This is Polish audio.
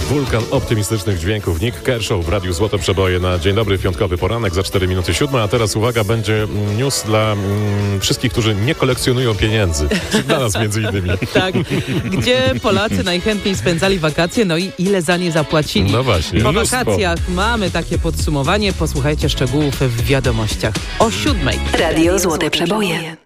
Wulkan optymistycznych dźwięków. Nick Kershaw w Radiu Złote Przeboje na Dzień Dobry, piątkowy poranek za 4 minuty 7. A teraz uwaga, będzie news dla wszystkich, którzy nie kolekcjonują pieniędzy. Dla nas między innymi. Tak. Gdzie Polacy najchętniej spędzali wakacje, no i ile za nie zapłacili. No właśnie. Po mnóstwo. wakacjach mamy takie podsumowanie. Posłuchajcie szczegółów w wiadomościach o 7:00. Radio Złote Przeboje.